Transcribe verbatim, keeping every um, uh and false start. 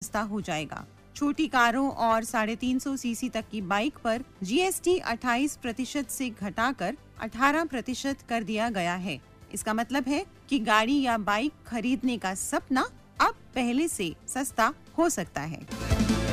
सस्ता हो जाएगा। छोटी कारों और साढ़े तीन सौ सीसी तक की बाइक पर जीएसटी अट्ठाईस प्रतिशत से घटाकर अठारह प्रतिशत कर दिया गया है। इसका मतलब है कि गाड़ी या बाइक खरीदने का सपना अब पहले से सस्ता हो सकता है।